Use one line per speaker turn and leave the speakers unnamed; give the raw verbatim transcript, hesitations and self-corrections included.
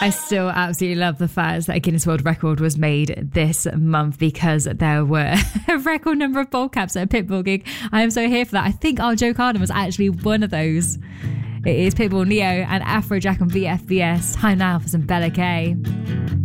I still absolutely love the fact that a Guinness World Record was made this month because there were a record number of ball caps at a Pitbull gig. I am so here for that. I think our Joe Carden was actually one of those. It is Pitbull, Neo and Afrojack on V F V S. Time now for some Bella K.